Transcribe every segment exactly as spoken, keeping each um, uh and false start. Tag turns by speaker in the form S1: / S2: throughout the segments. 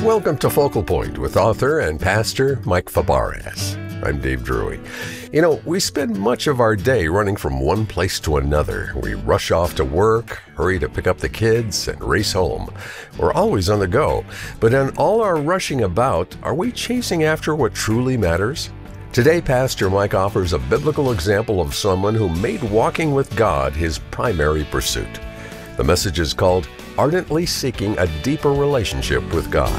S1: Welcome to Focal Point with author and pastor Mike Fabarez. I'm Dave Drury. You know, we spend much of our day running from one place to another. We rush off to work, hurry to pick up the kids, and race home. We're always on the go. But in all our rushing about, are we chasing after what truly matters? Today, Pastor Mike offers a biblical example of someone who made walking with God his primary pursuit. The message is called Ardently Seeking a Deeper Relationship with God.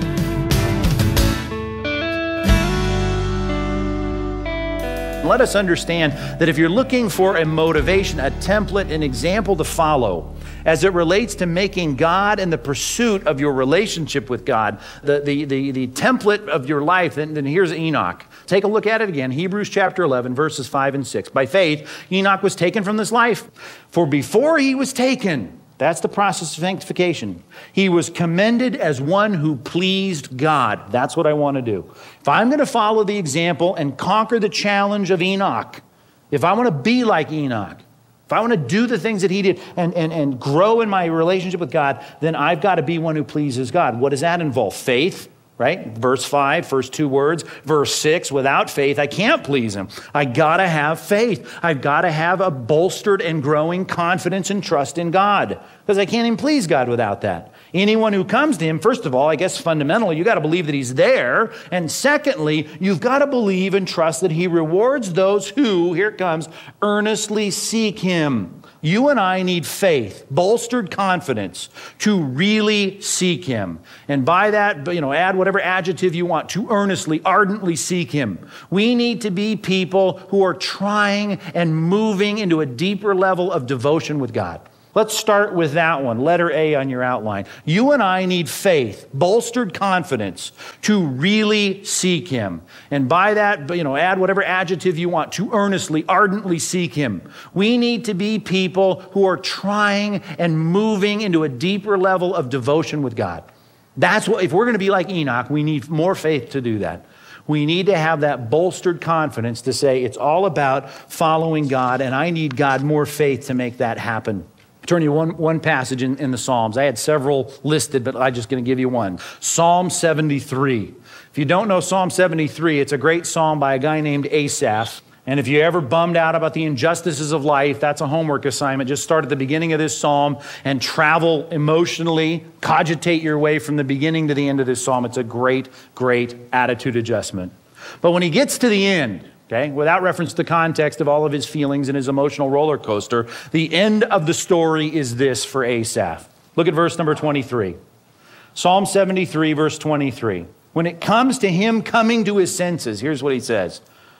S2: Let us understand that if you're looking for a motivation, a template, an example to follow, as it relates to making God and the pursuit of your relationship with God, the, the, the, the template of your life, then, then here's Enoch. Take a look at it again. Hebrews chapter eleven, verses five and six. By faith, Enoch was taken from this life. For before he was taken, that's the process of sanctification, he was commended as one who pleased God. That's what I want to do. If I'm going to follow the example and conquer the challenge of Enoch, if I want to be like Enoch, if I want to do the things that he did and, and, and grow in my relationship with God, then I've got to be one who pleases God. What does that involve? Faith, right? Verse five, first two words. Verse six, without faith, I can't please him. I got to have faith. I've got to have a bolstered and growing confidence and trust in God, because I can't even please God without that. Anyone who comes to him, first of all, I guess fundamentally, you got to believe that he's there. And secondly, you've got to believe and trust that he rewards those who, here it comes, earnestly seek him. You and I need faith, bolstered confidence to really seek him. And by that, you know, add whatever adjective you want, to earnestly, ardently seek him. We need to be people who are trying and moving into a deeper level of devotion with God. Let's start with that one, letter A on your outline. You and I need faith, bolstered confidence to really seek him. And by that, you know, add whatever adjective you want, to earnestly, ardently seek him. We need to be people who are trying and moving into a deeper level of devotion with God. That's what, if we're going to be like Enoch, we need more faith to do that. We need to have that bolstered confidence to say it's all about following God, and I need God more faith to make that happen. Turn you one, one passage in, in the Psalms. I had several listed, but I'm just going to give you one. Psalm seventy-three. If you don't know Psalm seventy-three, it's a great psalm by a guy named Asaph. And if you're ever bummed out about the injustices of life, that's a homework assignment. Just start at the beginning of this psalm and travel emotionally, cogitate your way from the beginning to the end of this psalm. It's a great, great attitude adjustment. But when he gets to the end, okay, without reference to the context of all of his feelings and his emotional roller coaster, the end of the story is this for Asaph. Look at verse number twenty-three. Psalm seventy-three, verse twenty-three. When it comes to him coming to his senses, here's what he says.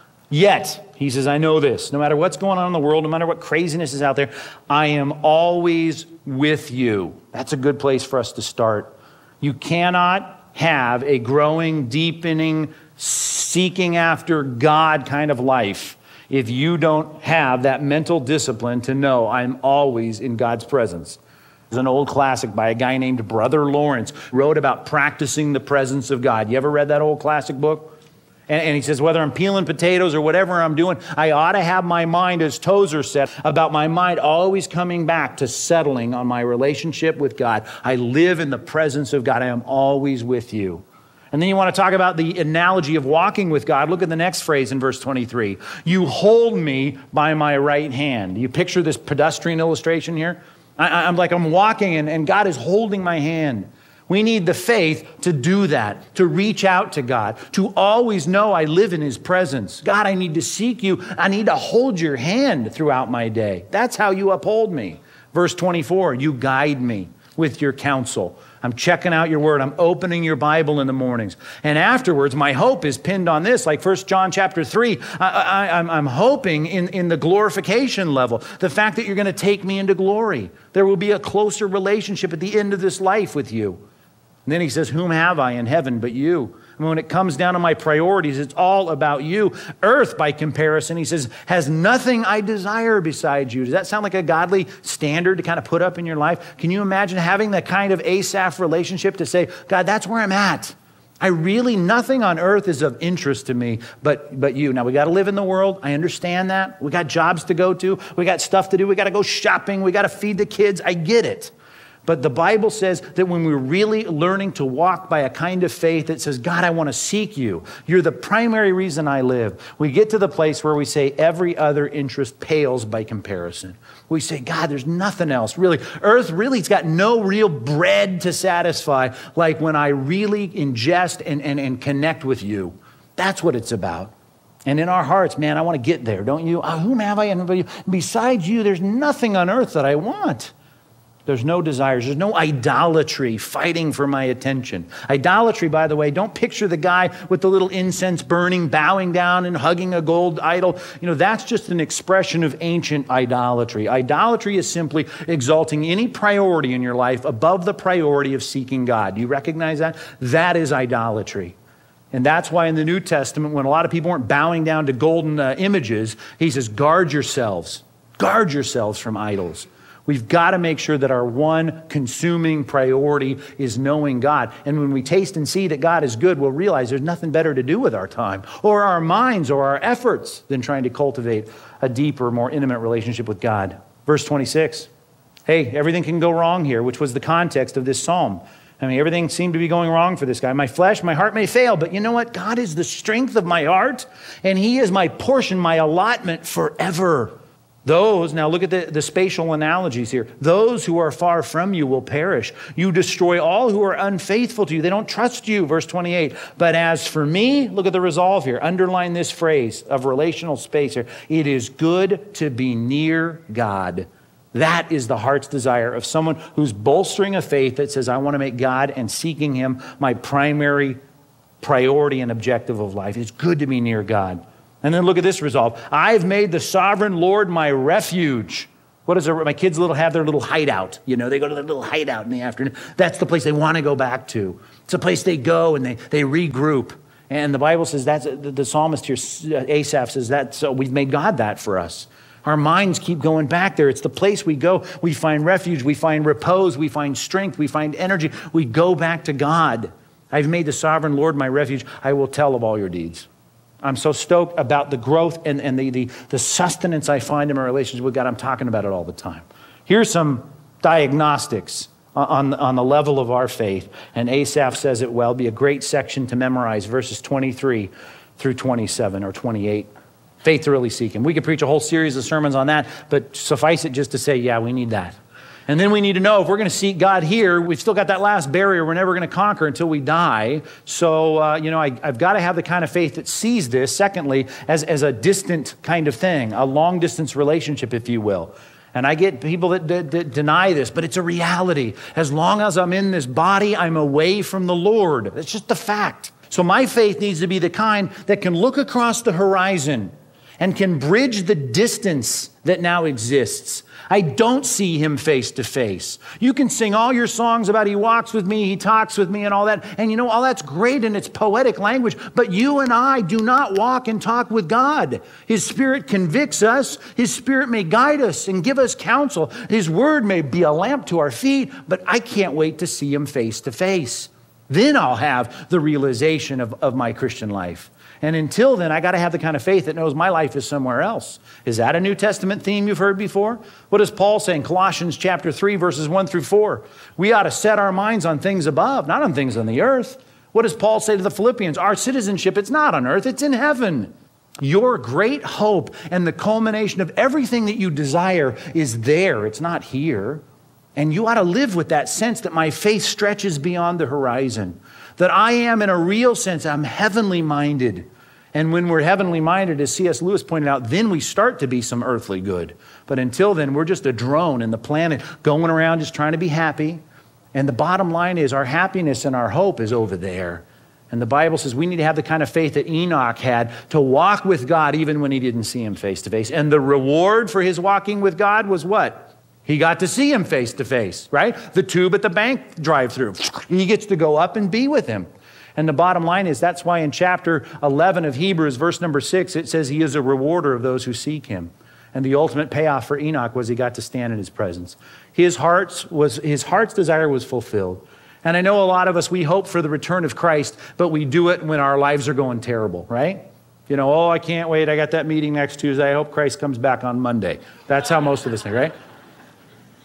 S2: Yet, he says, I know this, no matter what's going on in the world, no matter what craziness is out there, I am always with you. That's a good place for us to start. You cannot have a growing, deepening, seeking after God kind of life if you don't have that mental discipline to know I'm always in God's presence. There's an old classic by a guy named Brother Lawrence, wrote about practicing the presence of God. You ever read that old classic book? And, and he says, whether I'm peeling potatoes or whatever I'm doing, I ought to have my mind, as Tozer said, about my mind always coming back to settling on my relationship with God. I live in the presence of God. I am always with you. And then you want to talk about the analogy of walking with God. Look at the next phrase in verse twenty-three. You hold me by my right hand. You picture this pedestrian illustration here? I, I'm like I'm walking and, and God is holding my hand. We need the faith to do that, to reach out to God, to always know I live in his presence. God, I need to seek you. I need to hold your hand throughout my day. That's how you uphold me. Verse twenty-four, you guide me with your counsel. I'm checking out your word. I'm opening your Bible in the mornings. And afterwards, my hope is pinned on this, like First John chapter three. I, I, I'm, I'm hoping in, in the glorification level, the fact that you're going to take me into glory. There will be a closer relationship at the end of this life with you. And then he says, whom have I in heaven but you? I mean, when it comes down to my priorities, it's all about you. Earth, by comparison, he says, has nothing I desire besides you. Does that sound like a godly standard to kind of put up in your life? Can you imagine having that kind of Asaph relationship to say, God, that's where I'm at. I really, nothing on earth is of interest to me but, but you. Now, we got to live in the world. I understand that. We got jobs to go to. We got stuff to do. We got to go shopping. We got to feed the kids. I get it. But the Bible says that when we're really learning to walk by a kind of faith that says, God, I want to seek you. You're the primary reason I live. We get to the place where we say every other interest pales by comparison. We say, God, there's nothing else. Really, earth really's got no real bread to satisfy like when I really ingest and, and, and connect with you. That's what it's about. And in our hearts, man, I want to get there, don't you? Oh, whom have I? And besides you, there's nothing on earth that I want. There's no desires. There's no idolatry fighting for my attention. Idolatry, by the way, don't picture the guy with the little incense burning, bowing down and hugging a gold idol. You know, that's just an expression of ancient idolatry. Idolatry is simply exalting any priority in your life above the priority of seeking God. Do you recognize that? That is idolatry. And that's why in the New Testament, when a lot of people weren't bowing down to golden uh, images, he says, guard yourselves. Guard yourselves from idols. We've got to make sure that our one consuming priority is knowing God. And when we taste and see that God is good, we'll realize there's nothing better to do with our time or our minds or our efforts than trying to cultivate a deeper, more intimate relationship with God. Verse twenty-six. Hey, everything can go wrong here, which was the context of this psalm. I mean, everything seemed to be going wrong for this guy. My flesh, my heart may fail, but you know what? God is the strength of my heart, and he is my portion, my allotment forever. Those, now look at the, the spatial analogies here. Those who are far from you will perish. You destroy all who are unfaithful to you. They don't trust you, verse twenty-eight. But as for me, look at the resolve here. Underline this phrase of relational space here. It is good to be near God. That is the heart's desire of someone who's bolstering a faith that says, I want to make God and seeking him my primary priority and objective of life. It's good to be near God. And then look at this resolve. I've made the sovereign Lord my refuge. What is it? My kids little have their little hideout. You know, they go to their little hideout in the afternoon. That's the place they want to go back to. It's a place they go and they, they regroup. And the Bible says that's the, the psalmist here, Asaph says that. So we've made God that for us. Our minds keep going back there. It's the place we go. We find refuge. We find repose. We find strength. We find energy. We go back to God. I've made the sovereign Lord my refuge. I will tell of all your deeds. I'm so stoked about the growth and, and the, the, the sustenance I find in my relationship with God. I'm talking about it all the time. Here's some diagnostics on, on the level of our faith. And Asaph says it well. It'd be a great section to memorize, verses twenty-three through twenty-seven or twenty-eight. Faith to really seek him. We could preach a whole series of sermons on that, but suffice it just to say, yeah, we need that. And then we need to know if we're going to seek God here, we've still got that last barrier we're never going to conquer until we die. So, uh, you know, I, I've got to have the kind of faith that sees this, secondly, as, as a distant kind of thing, a long-distance relationship, if you will. And I get people that, that, that deny this, but it's a reality. As long as I'm in this body, I'm away from the Lord. It's just a fact. So my faith needs to be the kind that can look across the horizon and can bridge the distance that now exists. I don't see him face to face. You can sing all your songs about he walks with me, he talks with me and all that. And you know, all that's great in its poetic language, but you and I do not walk and talk with God. His Spirit convicts us. His Spirit may guide us and give us counsel. His word may be a lamp to our feet, but I can't wait to see him face to face. Then I'll have the realization of, of my Christian life. And until then, I got to have the kind of faith that knows my life is somewhere else. Is that a New Testament theme you've heard before? What does Paul say in Colossians chapter three, verses one through four? We ought to set our minds on things above, not on things on the earth. What does Paul say to the Philippians? Our citizenship, it's not on earth, it's in heaven. Your great hope and the culmination of everything that you desire is there. It's not here. And you ought to live with that sense that my faith stretches beyond the horizon. That I am, in a real sense, I'm heavenly minded. And when we're heavenly minded, as C S Lewis pointed out, then we start to be some earthly good. But until then, we're just a drone in the planet going around just trying to be happy. And the bottom line is our happiness and our hope is over there. And the Bible says we need to have the kind of faith that Enoch had to walk with God even when he didn't see him face to face. And the reward for his walking with God was what? He got to see him face to face, right? The tube at the bank drive-through. He gets to go up and be with him. And the bottom line is that's why in chapter eleven of Hebrews, verse number six, it says he is a rewarder of those who seek him. And the ultimate payoff for Enoch was he got to stand in his presence. His heart's, was, his heart's desire was fulfilled. And I know a lot of us, we hope for the return of Christ, but we do it when our lives are going terrible, right? You know, oh, I can't wait. I got that meeting next Tuesday. I hope Christ comes back on Monday. That's how most of us think, right?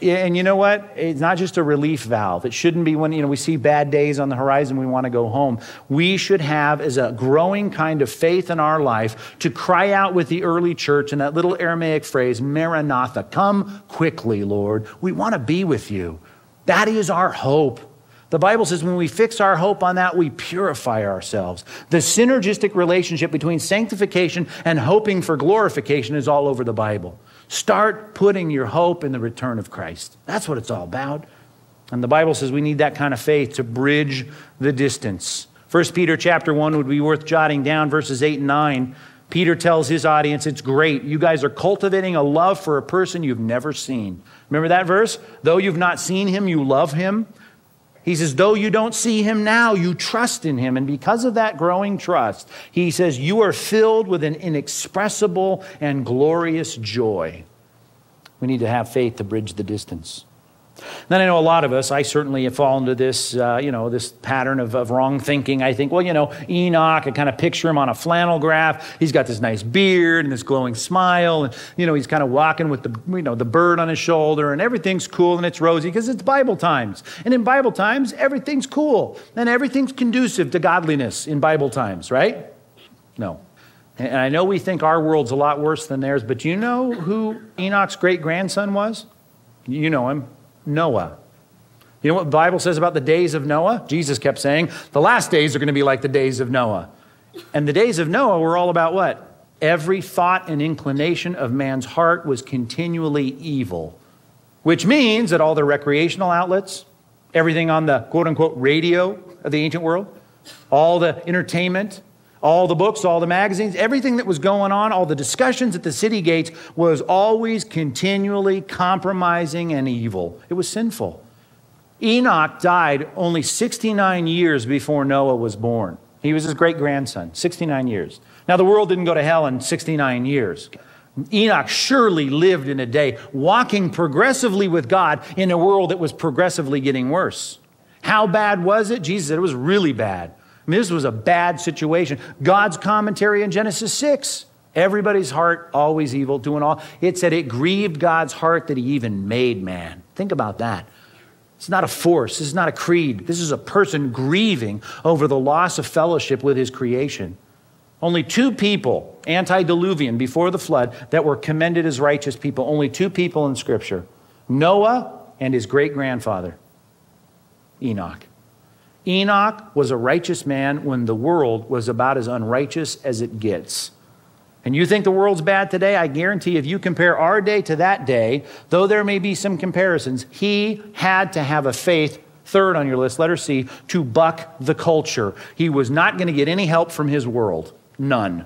S2: And you know what? It's not just a relief valve. It shouldn't be when, you know, we see bad days on the horizon, we want to go home. We should have, as a growing kind of faith in our life, to cry out with the early church in that little Aramaic phrase, Maranatha, come quickly, Lord. We want to be with you. That is our hope. The Bible says when we fix our hope on that, we purify ourselves. The synergistic relationship between sanctification and hoping for glorification is all over the Bible. Start putting your hope in the return of Christ. That's what it's all about. And the Bible says we need that kind of faith to bridge the distance. First Peter chapter one would be worth jotting down, verses eight and nine. Peter tells his audience, it's great. You guys are cultivating a love for a person you've never seen. Remember that verse? Though you've not seen him, you love him. He says, though you don't see him now, you trust in him. And because of that growing trust, he says, you are filled with an inexpressible and glorious joy. We need to have faith to bridge the distance. Then I know a lot of us, I certainly have fallen into this, uh, you know, this pattern of, of wrong thinking. I think, well, you know, Enoch, I kind of picture him on a flannel graph. He's got this nice beard and this glowing smile. And, you know, he's kind of walking with the, you know, the bird on his shoulder, and everything's cool and it's rosy because it's Bible times. And in Bible times, everything's cool and everything's conducive to godliness in Bible times, right? No. And I know we think our world's a lot worse than theirs, but do you know who Enoch's great-grandson was? You know him. Noah. You know what the Bible says about the days of Noah? Jesus kept saying, the last days are going to be like the days of Noah. And the days of Noah were all about what? Every thought and inclination of man's heart was continually evil, which means that all the recreational outlets, everything on the quote-unquote radio of the ancient world, all the entertainment, all the books, all the magazines, everything that was going on, all the discussions at the city gates was always continually compromising and evil. It was sinful. Enoch died only sixty-nine years before Noah was born. He was his great-grandson, sixty-nine years. Now, the world didn't go to hell in sixty-nine years. Enoch surely lived in a day walking progressively with God in a world that was progressively getting worse. How bad was it? Jesus said it was really bad. I mean, this was a bad situation. God's commentary in Genesis six, everybody's heart always evil, doing all. It said it grieved God's heart that he even made man. Think about that. It's not a force. This is not a creed. This is a person grieving over the loss of fellowship with his creation. Only two people, antediluvian, before the flood, that were commended as righteous people. Only two people in Scripture. Noah and his great-grandfather, Enoch. Enoch was a righteous man when the world was about as unrighteous as it gets. And you think the world's bad today? I guarantee if you compare our day to that day, though there may be some comparisons, he had to have a faith, third on your list, letter C, to buck the culture. He was not going to get any help from his world. None.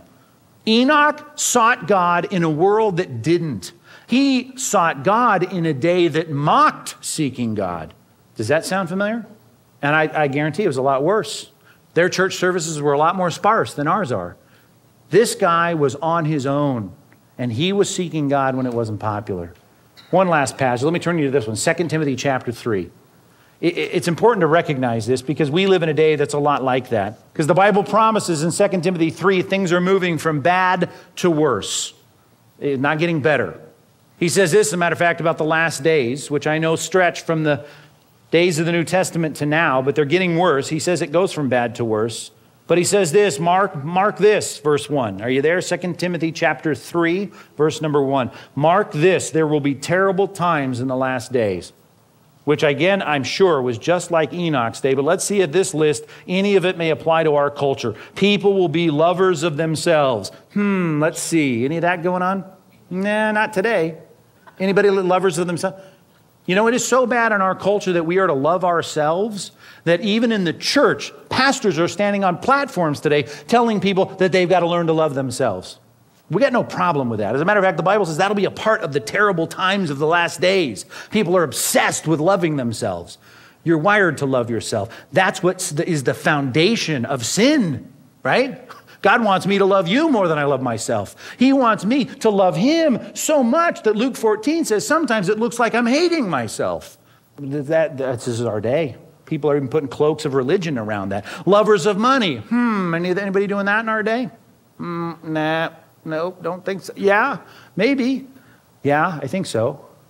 S2: Enoch sought God in a world that didn't. He sought God in a day that mocked seeking God. Does that sound familiar? And I, I guarantee it was a lot worse. Their church services were a lot more sparse than ours are. This guy was on his own, and he was seeking God when it wasn't popular. One last passage. Let me turn you to this one, Second Timothy chapter three. It, it's important to recognize this because we live in a day that's a lot like that. Because the Bible promises in Second Timothy three, things are moving from bad to worse. It's not getting better. He says this, as a matter of fact, about the last days, which I know stretch from the days of the New Testament to now, but they're getting worse. He says it goes from bad to worse. But he says this, mark, mark this, verse one. Are you there? Second Timothy chapter three, verse number one. Mark this, there will be terrible times in the last days. Which again, I'm sure was just like Enoch's day. But let's see if this list, any of it may apply to our culture. People will be lovers of themselves. Hmm, let's see. Any of that going on? Nah, not today. Anybody lovers of themselves? You know, it is so bad in our culture that we are to love ourselves that even in the church, pastors are standing on platforms today telling people that they've got to learn to love themselves. We got no problem with that. As a matter of fact, the Bible says that'll be a part of the terrible times of the last days. People are obsessed with loving themselves. You're wired to love yourself. That's what is the foundation of sin, right? God wants me to love you more than I love myself. He wants me to love him so much that Luke fourteen says sometimes it looks like I'm hating myself. That, that's, this is our day. People are even putting cloaks of religion around that. Lovers of money. Hmm, any, anybody doing that in our day? Mm, nah, nope, don't think so. Yeah, maybe. Yeah, I think so.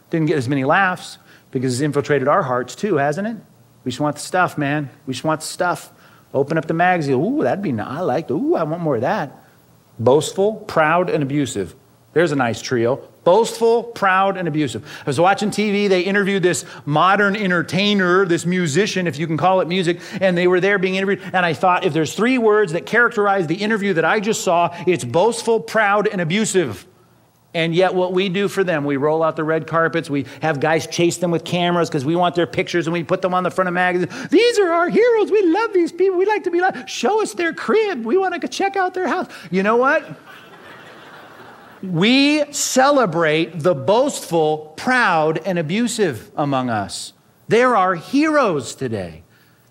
S2: Didn't get as many laughs because it's infiltrated our hearts too, hasn't it? We just want the stuff, man. We just want the stuff. Open up the magazine. Ooh, that'd be nice. I like that. Ooh, I want more of that. Boastful, proud, and abusive. There's a nice trio. Boastful, proud, and abusive. I was watching T V. They interviewed this modern entertainer, this musician, if you can call it music, and they were there being interviewed. And I thought, if there's three words that characterize the interview that I just saw, it's boastful, proud, and abusive. And yet what we do for them, we roll out the red carpets. We have guys chase them with cameras because we want their pictures, and we put them on the front of magazines. These are our heroes. We love these people. We like to be like, show us their crib. We want to check out their house. You know what? We celebrate the boastful, proud, and abusive among us. They're our heroes today.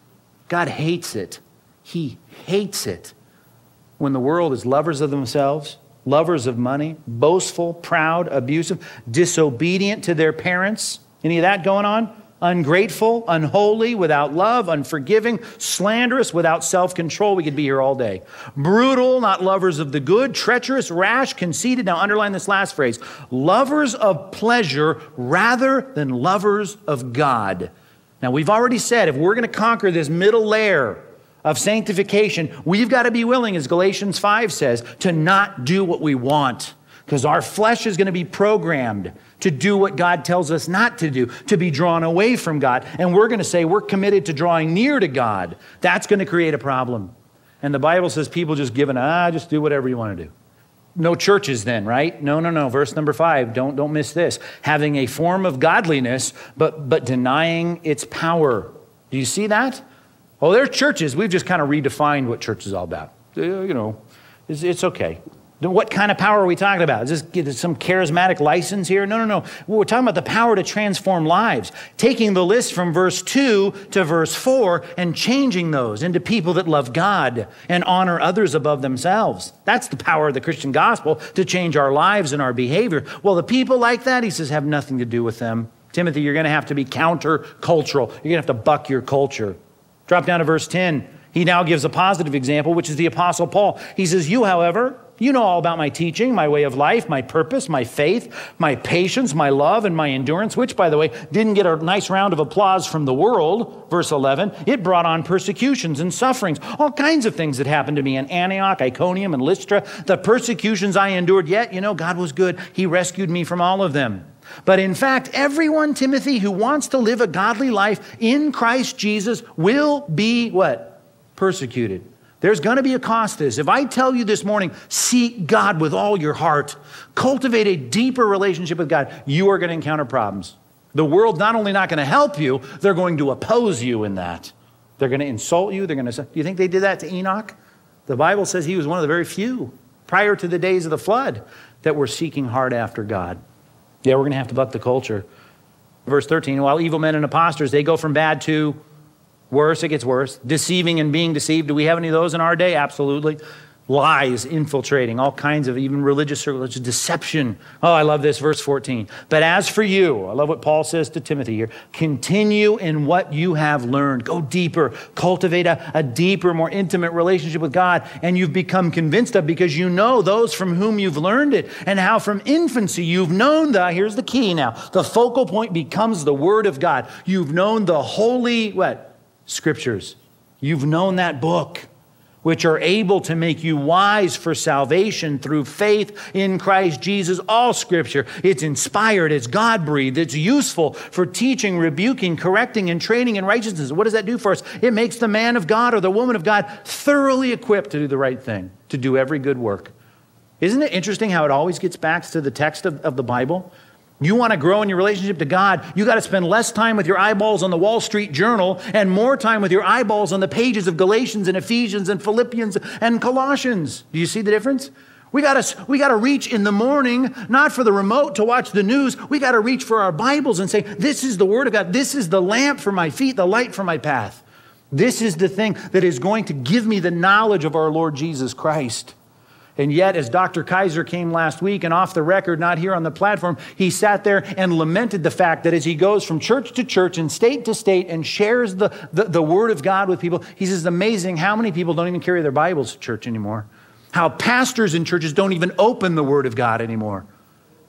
S2: God hates it. He hates it when the world is lovers of themselves, lovers of money, boastful, proud, abusive, disobedient to their parents. Any of that going on? Ungrateful, unholy, without love, unforgiving, slanderous, without self-control. We could be here all day. Brutal, not lovers of the good, treacherous, rash, conceited. Now underline this last phrase. Lovers of pleasure rather than lovers of God. Now we've already said if we're going to conquer this middle layer of sanctification, we've got to be willing, as Galatians five says, to not do what we want. Because our flesh is going to be programmed to do what God tells us not to do, to be drawn away from God. And we're going to say we're committed to drawing near to God. That's going to create a problem. And the Bible says people just give an, ah, just do whatever you want to do. No churches then, right? No, no, no. Verse number five, don't, don't miss this. Having a form of godliness, but, but denying its power. Do you see that? Oh, there's churches. We've just kind of redefined what church is all about. You know, it's, it's okay. What kind of power are we talking about? Is this some charismatic license here? No, no, no. We're talking about the power to transform lives. Taking the list from verse two to verse four and changing those into people that love God and honor others above themselves. That's the power of the Christian gospel, to change our lives and our behavior. Well, the people like that, he says, have nothing to do with them. Timothy, you're going to have to be counter-cultural. You're going to have to buck your culture. Drop down to verse ten. He now gives a positive example, which is the Apostle Paul. He says, you, however, you know all about my teaching, my way of life, my purpose, my faith, my patience, my love, and my endurance, which, by the way, didn't get a nice round of applause from the world. Verse eleven, it brought on persecutions and sufferings, all kinds of things that happened to me in Antioch, Iconium, and Lystra. The persecutions I endured, yet, you know, God was good. He rescued me from all of them. But in fact, everyone, Timothy, who wants to live a godly life in Christ Jesus will be what? Persecuted. There's going to be a cost to this. If I tell you this morning, seek God with all your heart, cultivate a deeper relationship with God, you are going to encounter problems. The world's not only not going to help you, they're going to oppose you in that. They're going to insult you. They're going to say, do you think they did that to Enoch? The Bible says he was one of the very few prior to the days of the flood that were seeking hard after God. Yeah, we're going to have to buck the culture. Verse thirteen, while evil men and impostors, they go from bad to worse, it gets worse. Deceiving and being deceived. Do we have any of those in our day? Absolutely. Lies infiltrating all kinds of even religious circles, deception. Oh, I love this, verse fourteen. But as for you, I love what Paul says to Timothy here, continue in what you have learned. Go deeper. Cultivate a, a deeper, more intimate relationship with God, and you've become convinced of because you know those from whom you've learned it and how from infancy you've known the, here's the key now, the focal point becomes the Word of God. You've known the holy, what? Scriptures. You've known that book, which are able to make you wise for salvation through faith in Christ Jesus. All Scripture, it's inspired, it's God-breathed, it's useful for teaching, rebuking, correcting, and training in righteousness. What does that do for us? It makes the man of God or the woman of God thoroughly equipped to do the right thing, to do every good work. Isn't it interesting how it always gets back to the text of, of the Bible? You want to grow in your relationship to God, you got to spend less time with your eyeballs on the Wall Street Journal and more time with your eyeballs on the pages of Galatians and Ephesians and Philippians and Colossians. Do you see the difference? We got to we got to reach in the morning, not for the remote to watch the news. We got to reach for our Bibles and say, this is the Word of God. This is the lamp for my feet, the light for my path. This is the thing that is going to give me the knowledge of our Lord Jesus Christ. And yet, as Doctor Kaiser came last week and off the record, not here on the platform, he sat there and lamented the fact that as he goes from church to church and state to state and shares the, the, the Word of God with people, he says it's amazing how many people don't even carry their Bibles to church anymore. How pastors in churches don't even open the Word of God anymore.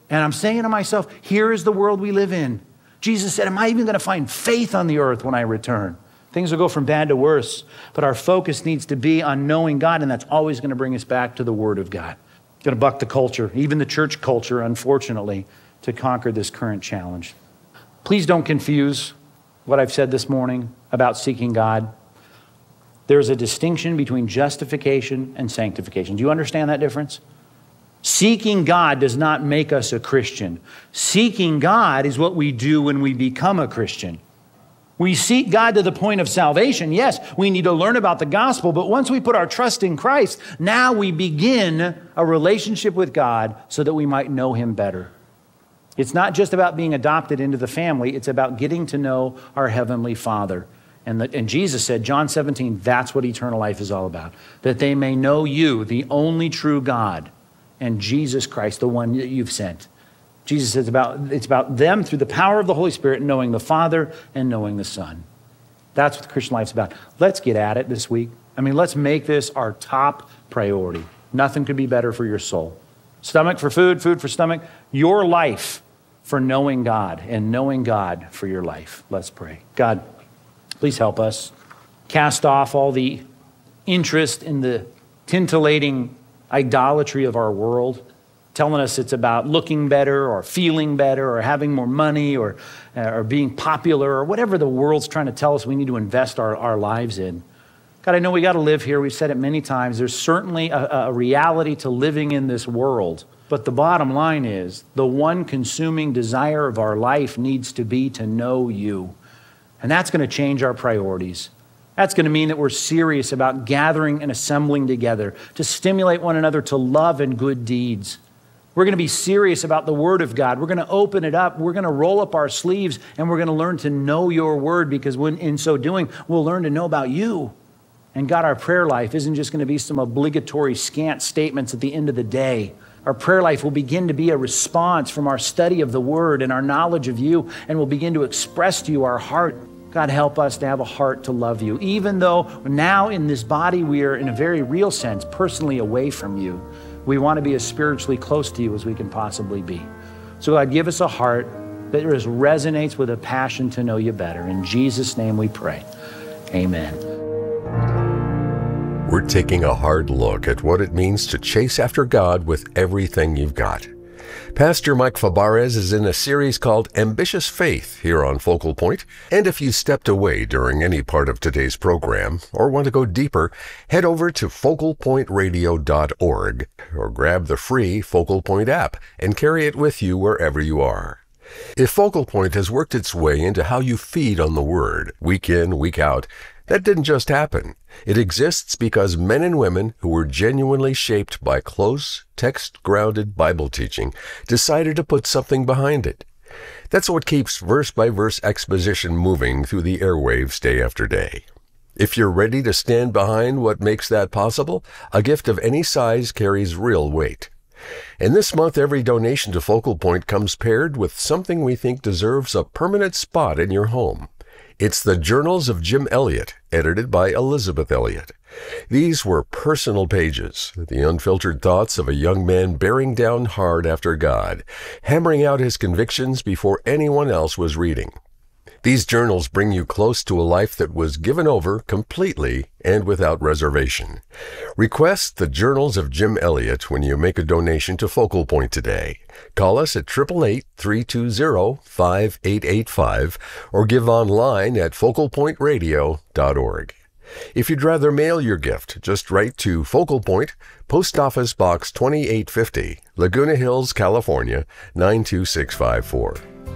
S2: And I'm saying to myself, here is the world we live in. Jesus said, am I even going to find faith on the earth when I return? Things will go from bad to worse, but our focus needs to be on knowing God, and that's always going to bring us back to the Word of God. It's going to buck the culture, even the church culture, unfortunately, to conquer this current challenge. Please don't confuse what I've said this morning about seeking God. There's a distinction between justification and sanctification. Do you understand that difference? Seeking God does not make us a Christian. Seeking God is what we do when we become a Christian. We seek God to the point of salvation. Yes, we need to learn about the gospel, but once we put our trust in Christ, now we begin a relationship with God so that we might know Him better. It's not just about being adopted into the family, it's about getting to know our Heavenly Father. And, the, and Jesus said, John seventeen, that's what eternal life is all about. That they may know you, the only true God, and Jesus Christ, the one that you've sent. Jesus says about, it's about them through the power of the Holy Spirit, knowing the Father and knowing the Son. That's what the Christian life's about. Let's get at it this week. I mean, let's make this our top priority. Nothing could be better for your soul. Stomach for food, food for stomach. Your life for knowing God, and knowing God for your life. Let's pray. God, please help us. Cast off all the interest in the tintillating idolatry of our world, telling us it's about looking better or feeling better or having more money or, uh, or being popular or whatever the world's trying to tell us we need to invest our, our lives in. God, I know we got to live here. We've said it many times. There's certainly a, a reality to living in this world. But the bottom line is the one consuming desire of our life needs to be to know you. And that's going to change our priorities. That's going to mean that we're serious about gathering and assembling together to stimulate one another to love and good deeds. We're going to be serious about the Word of God. We're going to open it up. We're going to roll up our sleeves, and we're going to learn to know your Word, because when, in so doing, we'll learn to know about you. And God, our prayer life isn't just going to be some obligatory scant statements at the end of the day. Our prayer life will begin to be a response from our study of the Word and our knowledge of you, and we'll begin to express to you our heart. God, help us to have a heart to love you, even though now in this body we are, in a very real sense, personally away from you. We want to be as spiritually close to you as we can possibly be. So God, give us a heart that resonates with a passion to know you better. In Jesus' name we pray. Amen.
S1: We're taking a hard look at what it means to chase after God with everything you've got. Pastor Mike Fabarez is in a series called Ambitious Faith here on Focal Point. And if you stepped away during any part of today's program or want to go deeper, head over to focal point radio dot org or grab the free Focal Point app and carry it with you wherever you are. If Focal Point has worked its way into how you feed on the Word, week in, week out, that didn't just happen. It exists because men and women who were genuinely shaped by close, text-grounded Bible teaching decided to put something behind it. That's what keeps verse-by-verse exposition moving through the airwaves day after day. If you're ready to stand behind what makes that possible, a gift of any size carries real weight. And this month, every donation to Focal Point comes paired with something we think deserves a permanent spot in your home. It's the Journals of Jim Elliot, edited by Elizabeth Elliot. These were personal pages, the unfiltered thoughts of a young man bearing down hard after God, hammering out his convictions before anyone else was reading. These journals bring you close to a life that was given over completely and without reservation. Request the Journals of Jim Elliot when you make a donation to Focal Point today. Call us at eight eight eight, three two zero, five eight eight five or give online at focal point radio dot org. If you'd rather mail your gift, just write to Focal Point, Post Office Box twenty-eight fifty, Laguna Hills, California, nine two six five four.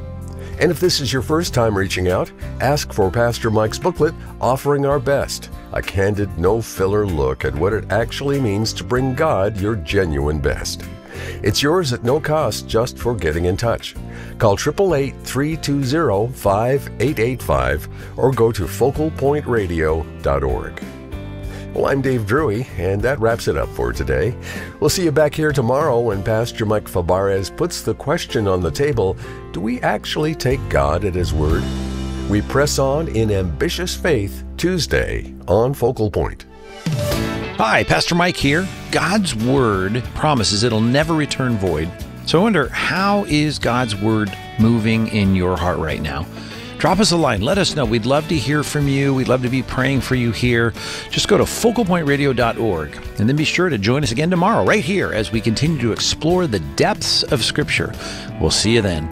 S1: And if this is your first time reaching out, ask for Pastor Mike's booklet, Offering Our Best, a candid, no-filler look at what it actually means to bring God your genuine best. It's yours at no cost just for getting in touch. Call eight eight eight, three two zero, five eight eight five or go to focal point radio dot org. Well, I'm Dave Drury, and that wraps it up for today. We'll see you back here tomorrow when Pastor Mike Fabarez puts the question on the table, do we actually take God at His word? We press on in Ambitious Faith Tuesday on Focal Point.
S3: Hi, Pastor Mike here. God's Word promises it'll never return void. So I wonder, how is God's Word moving in your heart right now? Drop us a line. Let us know. We'd love to hear from you. We'd love to be praying for you here. Just go to focal point radio dot org and then be sure to join us again tomorrow right here as we continue to explore the depths of Scripture. We'll see you then.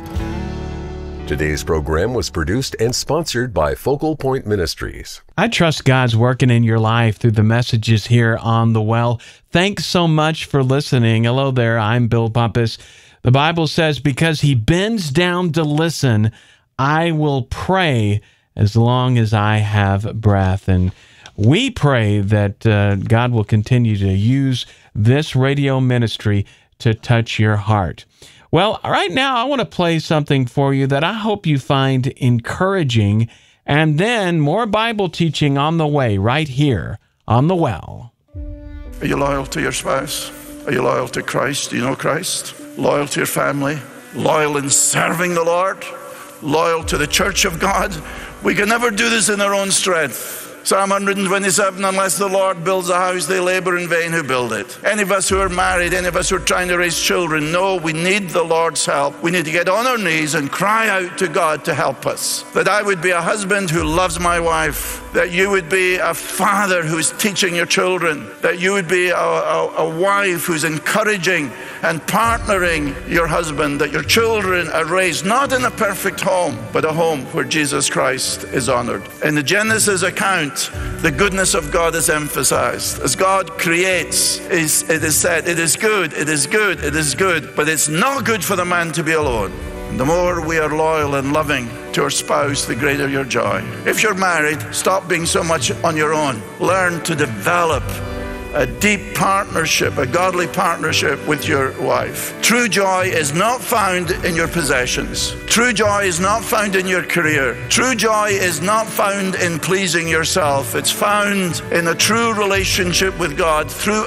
S1: Today's program was produced and sponsored by Focal Point Ministries.
S4: I trust God's working in your life through the messages here on The Well. Thanks so much for listening. Hello there, I'm Bill Bumpus. The Bible says, because he bends down to listen, I will pray as long as I have breath. And we pray that uh, God will continue to use this radio ministry to touch your heart. Well, right now I want to play something for you that I hope you find encouraging, and then more Bible teaching on the way right here on The Well.
S5: Are you loyal to your spouse? Are you loyal to Christ? Do you know Christ? Loyal to your family? Loyal in serving the Lord? Loyal to the church of God? We can never do this in our own strength. Psalm one twenty-seven, unless the Lord builds a house, they labor in vain who build it. Any of us who are married, any of us who are trying to raise children, know we need the Lord's help. We need to get on our knees and cry out to God to help us. That I would be a husband who loves my wife. That you would be a father who's teaching your children. That you would be a, a, a wife who's encouraging and partnering your husband. That your children are raised not in a perfect home, but a home where Jesus Christ is honored. In the Genesis account, the goodness of God is emphasized. As God creates, it is said, it is good, it is good, it is good, but it's not good for the man to be alone. And the more we are loyal and loving to our spouse, the greater your joy. If you're married, stop being so much on your own. Learn to develop a deep partnership, a godly partnership with your wife. True joy is not found in your possessions. True joy is not found in your career. True joy is not found in pleasing yourself. It's found in a true relationship with God through